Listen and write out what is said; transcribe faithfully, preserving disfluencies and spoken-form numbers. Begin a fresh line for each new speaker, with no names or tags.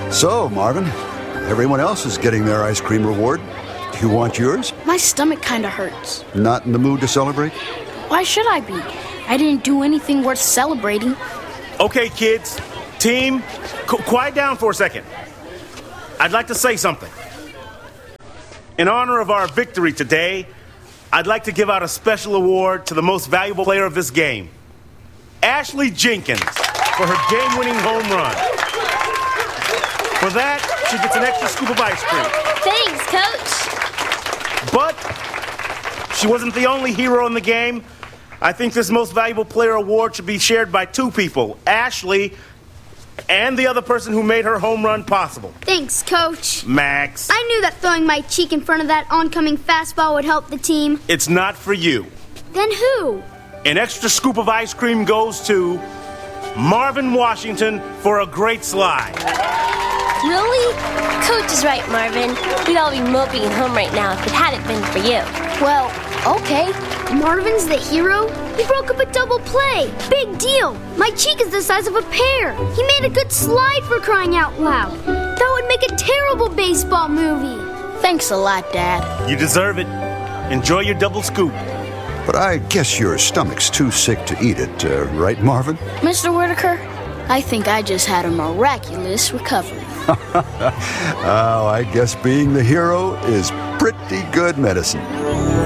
So, Marvin, everyone else is getting their ice cream reward. Do you want yours?
My stomach kinda hurts.
Not in the mood to celebrate?
Why should I be? I didn't do anything worth celebrating.
Okay, kids. Team, qu- quiet down for a second. I'd like to say something. In honor of our victory today, I'd like to give out a special award to the most valuable player of this game, Ashley Jenkins, for her game-winning home run. For that, she gets an extra scoop of ice cream.
Thanks, Coach.
But she wasn't the only hero in the game. I think this most valuable player award should be shared by two people, Ashley and the other person who made her home run possible.
Thanks, Coach.
Max.
I knew that throwing my cheek in front of that oncoming fastball would help the team.
It's not for you.
Then who?
An extra scoop of ice cream goes to Marvin Washington for a great slide.
Really? Coach is right, Marvin. We'd all be moping at home right now if it hadn't been for you.
Well, okay.
Marvin's the hero? He broke up a double play. Big deal. My cheek is the size of a pear. He made a good slide, for crying out loud. That would make a terrible baseball movie.
Thanks a lot, Dad.
You deserve it. Enjoy your double scoop.
But I guess your stomach's too sick to eat it, uh, right, Marvin?
Mister Whitaker, I think I just had a miraculous recovery.
Oh, I guess being the hero is pretty good medicine.